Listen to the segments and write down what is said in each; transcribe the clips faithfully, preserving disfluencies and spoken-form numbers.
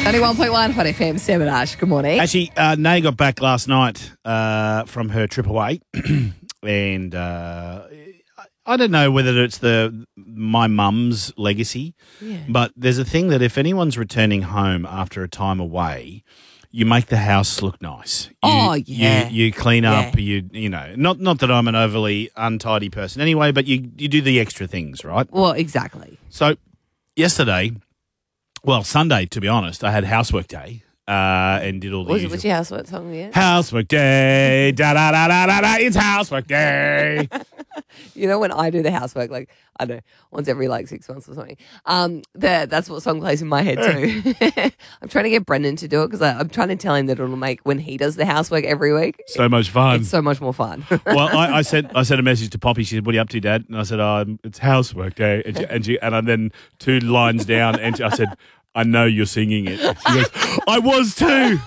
ninety-one point one Hot F M, Sam and Ash. Good morning. Actually, uh, Nay got back last night uh, from her trip away, and uh, I don't know whether it's the my mum's legacy, Yeah. but there's a thing that if anyone's returning home after a time away, you make the house look nice. You, Oh, yeah. You, you clean up. Yeah. You you know, not not that I'm an overly untidy person anyway, but you you do the extra things, right? Well, exactly. So yesterday. Well, Sunday, to be honest, I had housework day uh, and did all the Was it usual. what's your housework song yet? Housework day, da da da da da da. It's housework day. You know when I do the housework, like I don't know, once every like six months or something. Um, that that's what song plays in my head too. I'm trying to get Brendan to do it because I'm trying to tell him that it'll make when he does the housework every week. So much fun. It's so much more fun. Well, I, I sent I sent a message to Poppy. She said, "What are you up to, Dad?" And I said, "Oh, it's housework day." And she, and, she, and I then two lines down, and she, I said, "I know you're singing it." She goes, "I was too."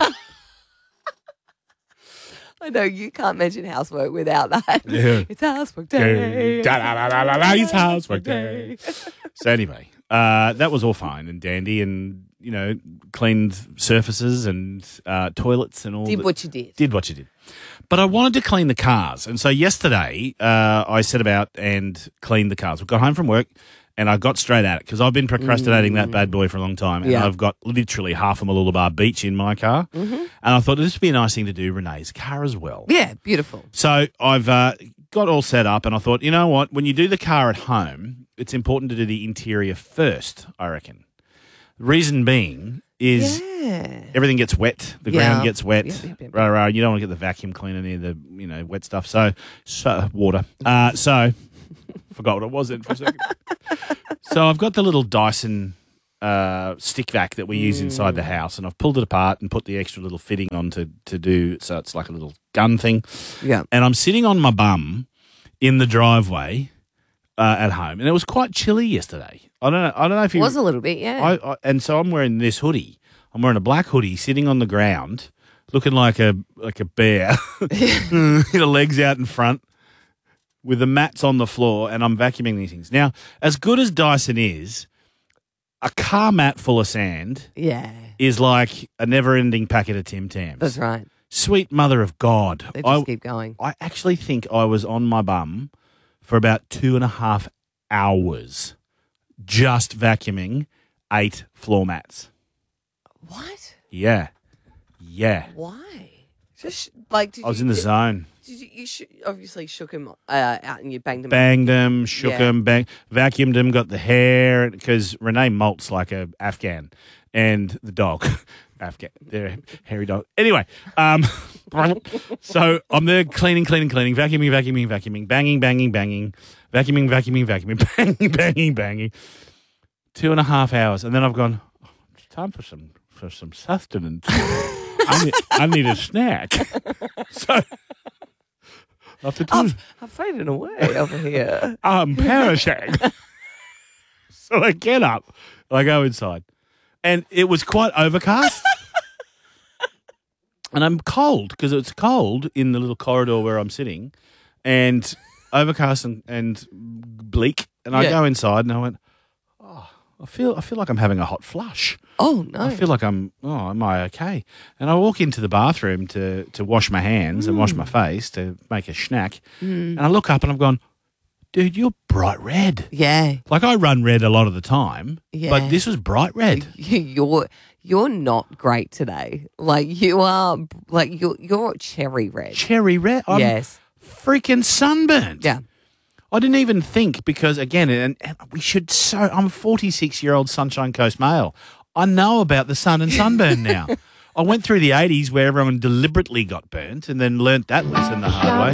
I know you can't mention housework without that. Yeah. It's housework day. Da, da, da, da, da, da, it's housework day. So anyway, uh, that was all fine and dandy, and you know, cleaned surfaces and uh, toilets and all. Did the, what you did. Did what you did. But I wanted to clean the cars, and so yesterday uh, I set about and cleaned the cars. We got home from work. And I got straight at it because I've been procrastinating mm. that bad boy for a long time. And yeah. I've got literally half a Mooloolaba Beach in my car. Mm-hmm. And I thought this would be a nice thing to do Renee's car as well. Yeah, beautiful. So I've uh, got all set up and I thought, you know what? When you do the car at home, it's important to do the interior first, I reckon. The reason being is yeah. everything gets wet. The yeah. ground gets wet. Yep, yep, yep. Right, right. You don't want to get the vacuum cleaner near the, you know, wet stuff. So, so water. Uh, so... Forgot what it was then for a second. So I've got the little Dyson uh, stick vac that we use inside the house, and I've pulled it apart and put the extra little fitting on to, to do, so it's like a little gun thing. Yeah. And I'm sitting on my bum in the driveway uh, at home, and it was quite chilly yesterday. I don't know. I don't know if you It was a little bit, yeah. I, I, and so I'm wearing this hoodie. I'm wearing a black hoodie, sitting on the ground, looking like a like a bear, you know, legs out in front, with the mats on the floor, and I'm vacuuming these things. Now, as good as Dyson is, a car mat full of sand yeah. is like a never-ending packet of Tim Tams. That's right. Sweet mother of God. They just I, keep going. I actually think I was on my bum for about two and a half hours just vacuuming eight floor mats. What? Yeah. Yeah. Why? Just like did I was you, in the did, zone. Did you, you sh- obviously shook him uh, out and you banged him. Banged them, shook Yeah. them, bang, vacuumed them, got the hair, because Renee molts like a Afghan, and the dog, Afghan, they're a hairy dog. Anyway, um, so I'm there cleaning, cleaning, cleaning, vacuuming, vacuuming, vacuuming, banging, banging, banging, vacuuming, vacuuming, vacuuming, banging, banging, banging. Two and a half hours, and then I've gone, oh, it's time for some for some sustenance. I need, I need a snack. So after two, I've, I've faded away over here. I'm perishing. So I get up, I go inside, and it was quite overcast. And I'm cold because it's cold in the little corridor where I'm sitting, and overcast and, and bleak. And I Yeah. go inside and I went, oh, I feel I feel like I'm having a hot flush. Oh, no. I feel like I'm, oh, am I okay? And I walk into the bathroom to, to wash my hands and wash my face to make a snack. Mm. And I look up and I'm going, dude, you're bright red. Yeah. Like I run red a lot of the time, Yeah. but this was bright red. You're you're not great today. Like you are like you're you're cherry red. Cherry red. I'm yes. freaking sunburnt. Yeah. I didn't even think because, again, and, and we should so, I'm a forty-six-year-old Sunshine Coast male. I know about the sun and sunburn now. I went through the eighties where everyone deliberately got burnt and then learnt that lesson the hard way.